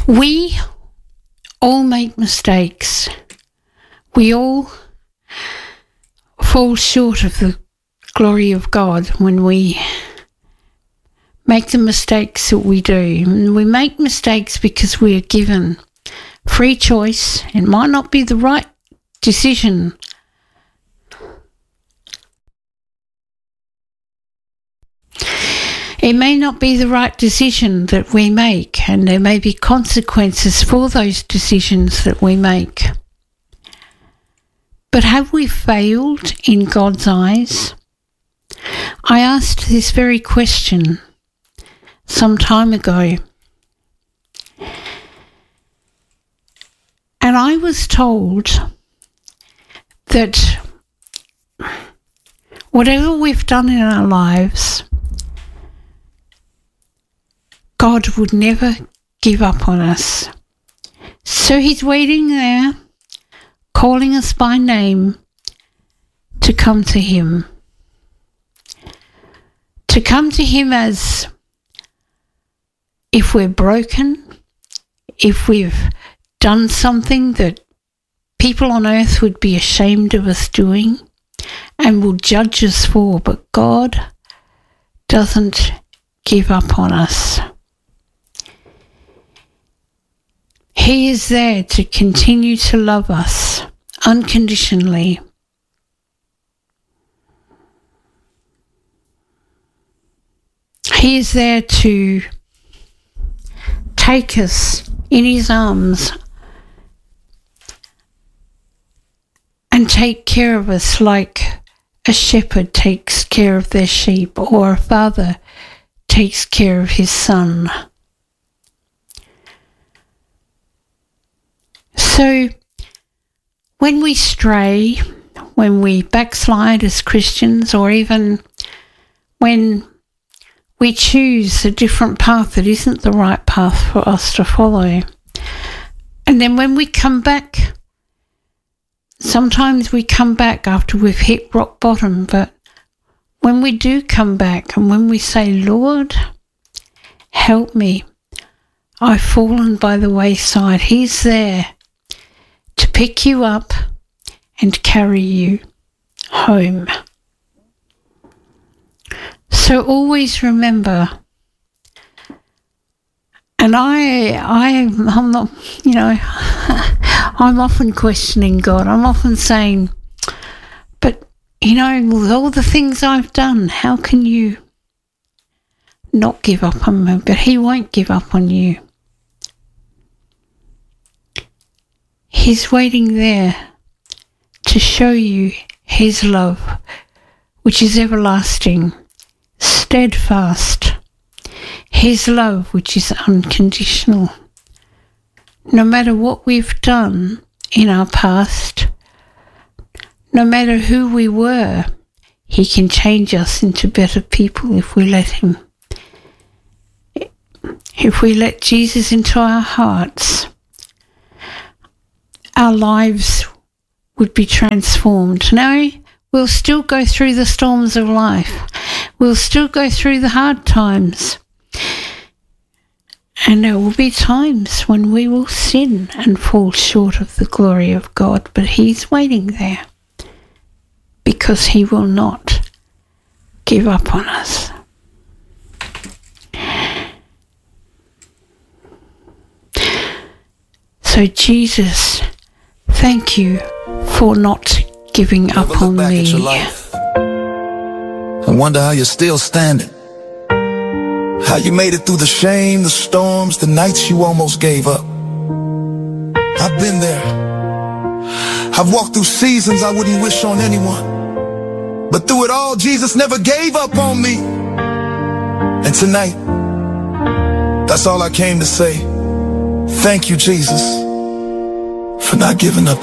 We all make mistakes. We all fall short of the glory of God when we make the mistakes that we do. And we make mistakes because we are given free choice. It might not be the right decision. It may not be the right decision that we make, and there may be consequences for those decisions that we make. But have we failed in God's eyes? I asked this very question some time ago, and I was told that whatever we've done in our lives, God would never give up on us. So he's waiting there, calling us by name to come to him. To come to him as if we're broken, if we've done something that people on earth would be ashamed of us doing and will judge us for, but God doesn't give up on us. He is there to continue to love us unconditionally. He is there to take us in his arms and take care of us like a shepherd takes care of their sheep, or a father takes care of his son. So when we stray, when we backslide as Christians, or even when we choose a different path that isn't the right path for us to follow, and then when we come back, sometimes we come back after we've hit rock bottom, but when we do come back and when we say, Lord, help me, I've fallen by the wayside, he's there to pick you up and carry you home. So always remember, and I'm not, I'm often questioning God. I'm often saying, but, with all the things I've done, how can you not give up on me? But he won't give up on you. He's waiting there to show you his love, which is everlasting, steadfast. His love, which is unconditional. No matter what we've done in our past, no matter who we were, he can change us into better people if we let him. If we let Jesus into our hearts, our lives would be transformed. Now, we'll still go through the storms of life. We'll still go through the hard times. And there will be times when we will sin and fall short of the glory of God. But he's waiting there because he will not give up on us. So Jesus, thank you for not giving up on me. I wonder how you're still standing. How you made it through the shame, the storms, the nights you almost gave up. I've been there. I've walked through seasons I wouldn't wish on anyone. But through it all, Jesus never gave up on me. And tonight, that's all I came to say. Thank you, Jesus, for not giving up